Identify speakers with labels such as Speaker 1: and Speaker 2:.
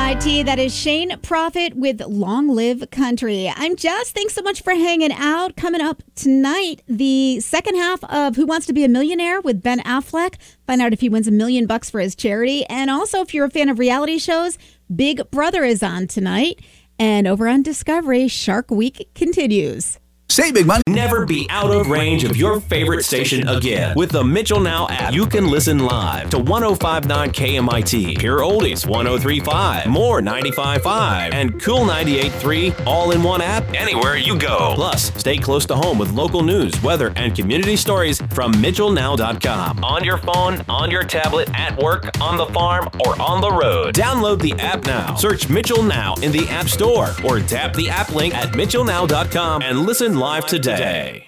Speaker 1: KMIT. That is Shane Prophet with Long Live Country. I'm Jess. Thanks so much for hanging out. Coming up tonight, the second half of Who Wants to Be a Millionaire with Ben Affleck. Find out if he wins $1 million for his charity. And also, if you're a fan of reality shows, Big Brother is on tonight. And over on Discovery, Shark Week continues.
Speaker 2: Save big money.
Speaker 3: Never be out of range of your favorite station again. With the Mitchell Now app, you can listen live to 105.9 KMIT, Pure Oldies 103.5, More 95.5, and Cool 98.3 all in one app anywhere you go. Plus, stay close to home with local news, weather, and community stories from MitchellNow.com. On your phone, on your tablet, at work, on the farm, or on the road. Download the app now. Search Mitchell Now in the App Store or tap the app link at MitchellNow.com and listen live today.